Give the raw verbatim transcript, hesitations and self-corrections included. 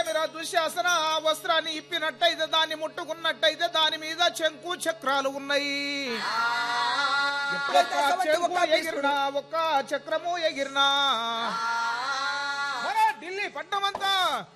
ఏమిరా దుశ్శాసన ఆ వస్త్రాన్ని ఇప్పినట్టయితే దాన్ని ముట్టుకున్నట్టయితే దాని మీద చెంకు చక్రాలు ఉన్నాయి. ఒక్క చెంకు ఎగిరినా ఒక్క చక్రము ఎగిరినా ఢిల్లీ పట్టణమంతా